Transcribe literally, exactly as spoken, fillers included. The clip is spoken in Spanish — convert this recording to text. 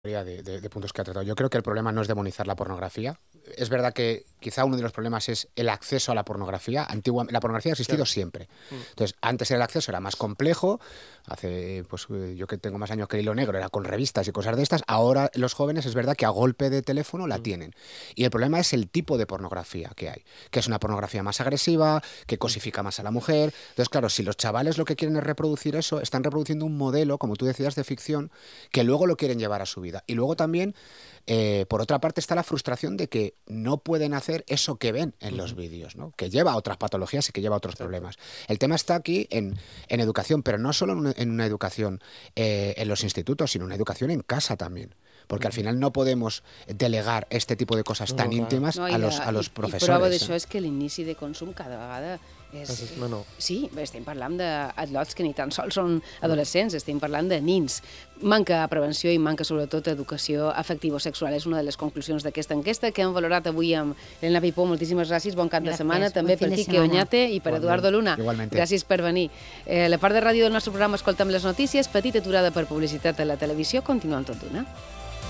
De, de, de puntos que ha tratado. Yo creo que el problema no es demonizar la pornografía. Es verdad que quizá uno de los problemas es el acceso a la pornografía. Antigua, la pornografía ha existido claro. siempre. Entonces, antes el acceso era más complejo. Hace, pues yo que tengo más años que el hilo negro, era con revistas y cosas de estas. Ahora los jóvenes es verdad que a golpe de teléfono la tienen. Y el problema es el tipo de pornografía que hay, que es una pornografía más agresiva, que cosifica más a la mujer. Entonces, claro, si los chavales lo que quieren es reproducir eso, están reproduciendo un modelo, como tú decías, de ficción, que luego lo quieren llevar a su vida. Y luego también, eh, por otra parte, está la frustración de que no pueden hacer eso que ven en los vídeos, ¿no? Que lleva a otras patologías y que lleva a otros problemas. El tema está aquí en, en educación, pero no solo en una, en una educación eh, en los institutos, sino una educación en casa también. Porque al final no podemos delegar este tipo de cosas tan no, no, íntimas no, a, los, a los i, professores. I prova eh? d'això és que l'inici de consum cada vegada és... No, no. Sí, estem parlant d'adults que ni tan sols són adolescents, estem parlant de nins. Manca prevenció i manca sobretot educació afectivo-sexual. És una de les conclusions d'aquesta enquesta que hem valorat avui amb Elena Pipó. Moltíssimes gràcies, bon cap de setmana. També per Quique Oñate i per Eduardo Luna. Igualmente. Gràcies per venir. Eh, la part de ràdio del nostre programa escoltem les notícies, petita aturada per publicitat a la televisió, continuem tot d'una.